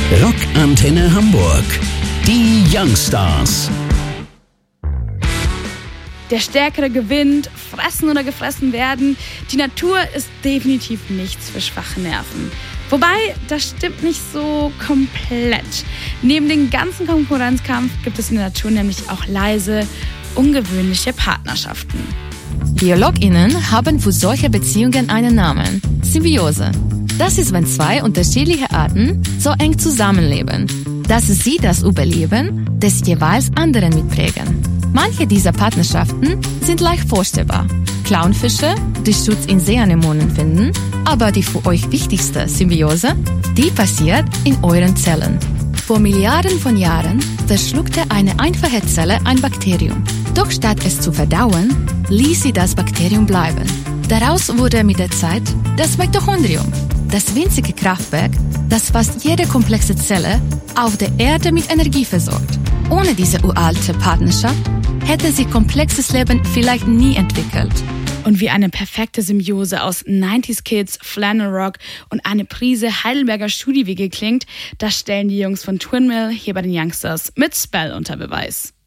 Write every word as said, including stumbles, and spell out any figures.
Rockantenne Hamburg. Die Youngstars. Der Stärkere gewinnt, fressen oder gefressen werden. Die Natur ist definitiv nichts für schwache Nerven. Wobei, das stimmt nicht so komplett. Neben dem ganzen Konkurrenzkampf gibt es in der Natur nämlich auch leise, ungewöhnliche Partnerschaften. BiologInnen haben für solche Beziehungen einen Namen: Symbiose. Das ist, wenn zwei unterschiedliche Arten so eng zusammenleben, dass sie das Überleben des jeweils anderen mitprägen. Manche dieser Partnerschaften sind leicht vorstellbar. Clownfische, die Schutz in Seeanemonen finden, aber die für euch wichtigste Symbiose, die passiert in euren Zellen. Vor Milliarden von Jahren verschluckte eine einfache Zelle ein Bakterium. Doch statt es zu verdauen, ließ sie das Bakterium bleiben. Daraus wurde mit der Zeit das Mitochondrium, das winzige Kraftwerk, das fast jede komplexe Zelle auf der Erde mit Energie versorgt. Ohne diese uralte Partnerschaft hätte sich komplexes Leben vielleicht nie entwickelt. Und wie eine perfekte Symbiose aus neunziger Kids, Flannel Rock und eine Prise Heidelberger Studi-W G klingt, das stellen die Jungs von Twin Mill hier bei den Youngstars mit Spell unter Beweis.